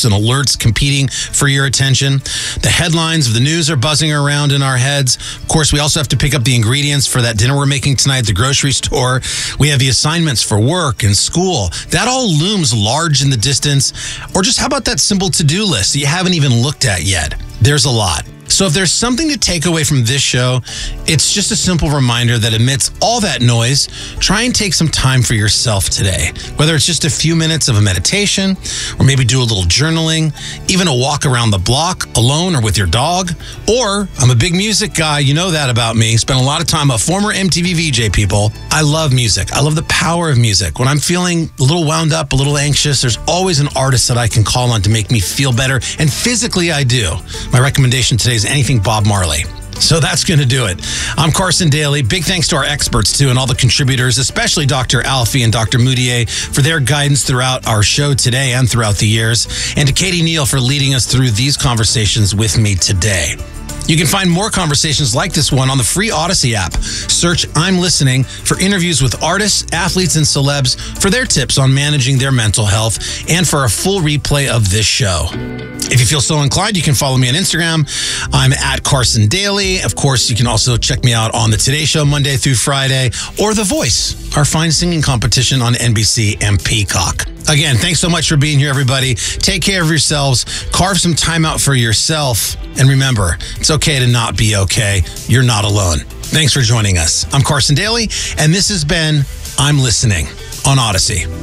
apps and alerts competing for your attention. The headlines of the news are buzzing around in our heads. Of course, we also have to pick up the ingredients for that dinner we're making tonight at the grocery store. We have the assignments for work and school. That all looms large in the distance. Or just how about that simple to-do list that you haven't even looked at yet? There's a lot. So if there's something to take away from this show, it's just a simple reminder that amidst all that noise, try and take some time for yourself today. Whether it's just a few minutes of a meditation, or maybe do a little journaling, even a walk around the block alone or with your dog. Or, I'm a big music guy, you know that about me. Spent a lot of time, a former MTV VJ, people. I love music. I love the power of music. When I'm feeling a little wound up, a little anxious, there's always an artist that I can call on to make me feel better. And physically, I do. My recommendation today is anything Bob Marley. So that's going to do it. I'm Carson Daly. Big thanks to our experts, too, and all the contributors, especially Dr. Alfie and Dr. Moutier for their guidance throughout our show today and throughout the years, and to Katie Neal for leading us through these conversations with me today. You can find more conversations like this one on the free Odyssey app. Search I'm Listening for interviews with artists, athletes, and celebs for their tips on managing their mental health and for a full replay of this show. If you feel so inclined, you can follow me on Instagram. I'm at Carson Daly. Of course, you can also check me out on The Today Show Monday through Friday, or The Voice, our fine singing competition on NBC and Peacock. Again, thanks so much for being here, everybody. Take care of yourselves. Carve some time out for yourself. And remember, it's okay to not be okay. You're not alone. Thanks for joining us. I'm Carson Daly, and this has been I'm Listening on Odyssey.